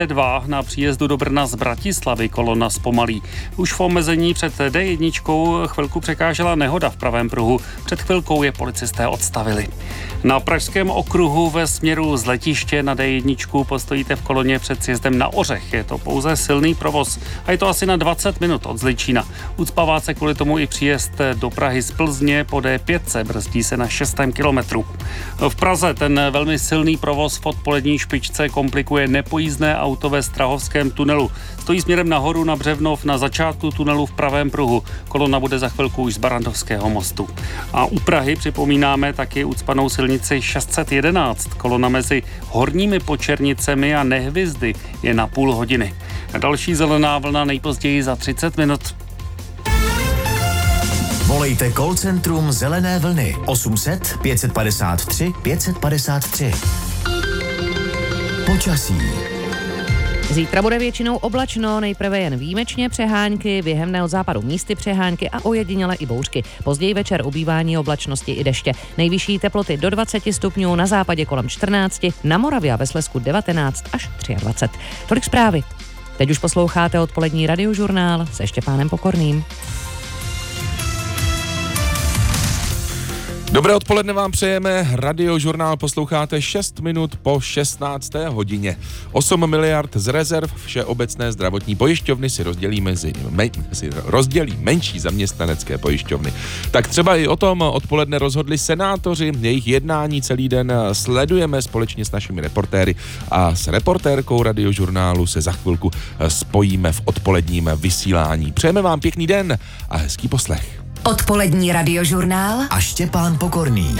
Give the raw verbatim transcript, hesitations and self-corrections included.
dva na příjezdu do Brna z Bratislavy kolona zpomalí. Už v omezení před D jedna chvilku překážela nehoda v pravém pruhu. Před chvilkou je policisté odstavili. Na pražském okruhu ve směru z letiště na D jedna postojíte v koloně před sjezdem na Ořech. Je to pouze silný provoz a je to asi na dvacet minut od Zličína. Ucpává se kvůli tomu i příjezd do Prahy z Plzně po D pět, brzdí se na šestém kilometru. V Praze ten velmi silný provoz v odpolední špičce komplikuje nepojízdné auto ve Strahovském tunelu. Stojí směrem nahoru na Břevnov na začátku tunelu v pravém pruhu. Kolona bude za chvilku už z Barandovského mostu. A u Prahy připomínáme taky ucpanou silnici šest set jedenáct. Kolona mezi Horními Počernicemi a Nehvizdy je na půl hodiny. A další zelená vlna nejpozději za třicet minut. Volejte call centrum Zelené vlny osm set pět padesát tři pět padesát tři. Počasí. Zítra bude většinou oblačno, nejprve jen výjimečně přehánky, během od západu místy přehánky a ojediněle i bouřky. Později večer ubývání oblačnosti i deště. Nejvyšší teploty do dvacet stupňů, na západě kolem čtrnáct, na Moravě a ve Slezsku devatenáct až dvacet tři. Tolik zprávy. Teď už posloucháte odpolední radiožurnál se Štěpánem Pokorným. Dobré odpoledne vám přejeme, radiožurnál posloucháte šest minut po šestnácté hodině. osm miliard z rezerv Všeobecné zdravotní pojišťovny si rozdělí, mezi, me, si rozdělí menší zaměstnanecké pojišťovny. Tak třeba i o tom odpoledne rozhodli senátoři, jejich jednání celý den sledujeme společně s našimi reportéry a s reportérkou radiožurnálu se za chvilku spojíme v odpoledním vysílání. Přejeme vám pěkný den a hezký poslech. Odpolední radiožurnál a Štěpán Pokorný.